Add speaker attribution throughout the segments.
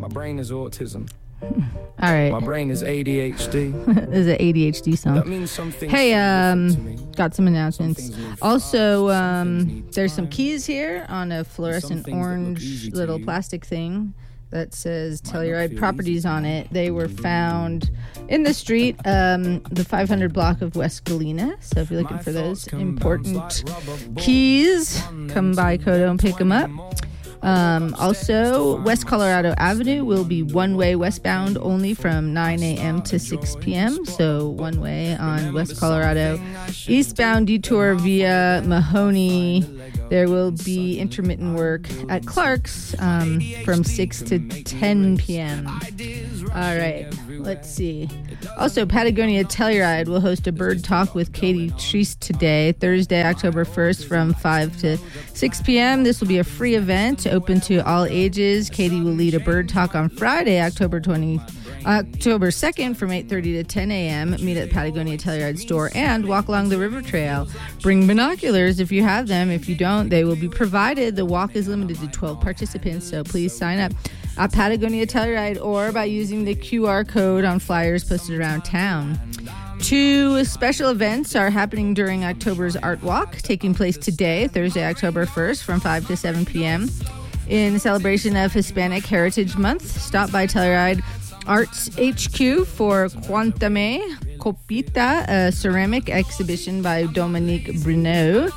Speaker 1: brain is autism.
Speaker 2: All right.
Speaker 1: My brain is ADHD.
Speaker 2: This is an ADHD song.
Speaker 1: That means something.
Speaker 2: Hey, got some announcements. Also, there's some keys here on a fluorescent orange little plastic thing that says Telluride Properties on it. They were found in the street, the 500 block of West Galena. So if you're looking for those important keys, come by Kodo and pick them up. Also, West Colorado Avenue will be one-way westbound only from 9 a.m. to 6 p.m. So one way on West Colorado. Eastbound detour via Mahoney. There will be intermittent work at Clark's from 6 to 10 p.m. All right, let's see. Also, Patagonia Telluride will host a bird talk with Katie Treese today, Thursday, October 1st from 5 to 6 p.m. This will be a free event open to all ages. Katie will lead a bird talk on Friday, October 2nd from 8:30 to 10 a.m. Meet at Patagonia Telluride store and walk along the river trail. Bring binoculars if you have them. If you don't, they will be provided. The walk is limited to 12 participants, so please sign up at Patagonia Telluride or by using the QR code on flyers posted around town. 2 special events are happening during October's Art Walk, taking place today, Thursday, October 1st from 5 to 7 p.m. In celebration of Hispanic Heritage Month, stop by Telluride Arts HQ for Cuéntame Copita, a ceramic exhibition by Dominique Bruneau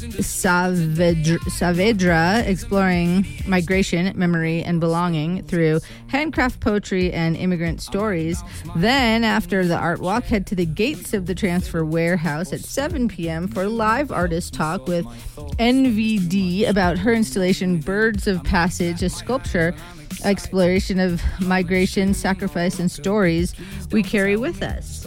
Speaker 2: Saavedra, exploring migration, memory, and belonging through handcraft poetry and immigrant stories. Then, after the art walk, head to the gates of the transfer warehouse at 7 p.m. for live artist talk with NVD about her installation Birds of Passage, a sculpture exploration of migration, sacrifice, and stories we carry with us.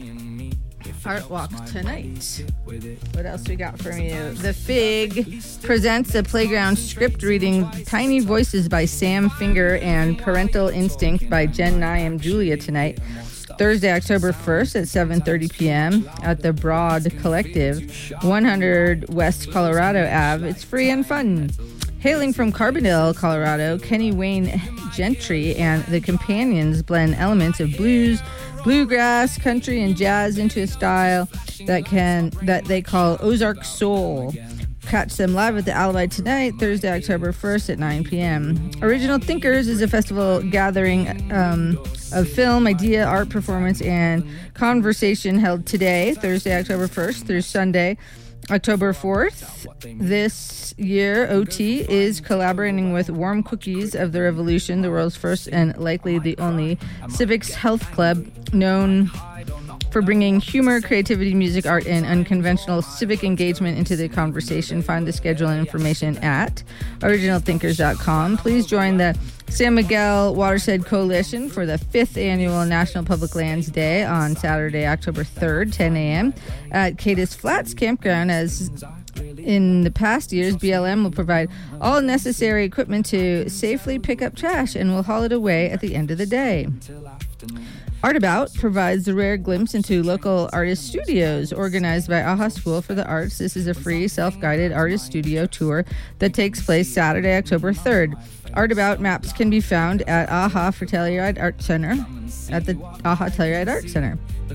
Speaker 2: Art walk tonight. What else we got from you? The Fig presents a playground script reading Tiny Voices by Sam Finger and Parental Instinct by Jen Nyam Julia tonight, Thursday, October 1st at 7:30 p.m. at the Broad Collective, 100 West Colorado Ave. It's free and fun. Hailing from Carbondale, Colorado, Kenny Wayne Gentry and the Companions blend elements of blues, bluegrass, country, and jazz into a style that they call Ozark Soul. Catch them live at the Alibi tonight, Thursday, October 1st at 9 p.m. Original Thinkers is a festival gathering of film, idea, art, performance, and conversation held today, Thursday, October 1st through Sunday, October 4th. This year, OT is collaborating with Warm Cookies of the Revolution, the world's first and likely the only civics health club known for bringing humor, creativity, music, art, and unconventional civic engagement into the conversation. Find the schedule and information at originalthinkers.com. Please join the San Miguel Watershed Coalition for the 5th Annual National Public Lands Day on Saturday, October 3rd, 10 a.m. at Cadiz Flats Campground. As in the past years, BLM will provide all necessary equipment to safely pick up trash and will haul it away at the end of the day. Art About provides a rare glimpse into local artist studios organized by AHA School for the Arts. This is a free, self-guided artist studio tour that takes place Saturday, October 3rd. Art About maps can be found at AHA for Telluride Art Center, at the AHA Telluride Art Center.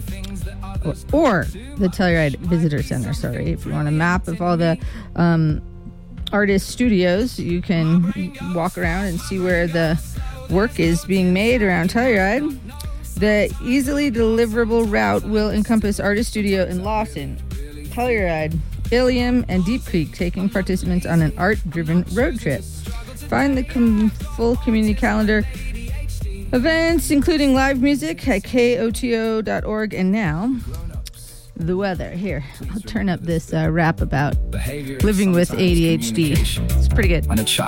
Speaker 2: Or the Telluride Visitor Center, sorry. If you want a map of all the artist studios, you can walk around and see where the work is being made around Telluride. The easily deliverable route will encompass Artist Studio in Lawson, Telluride, Ilium, and Deep Creek, taking participants on an art-driven road trip. Find the full community calendar events, including live music, at koto.org. And now, the weather. Here, I'll turn up this rap about living with ADHD. It's pretty good.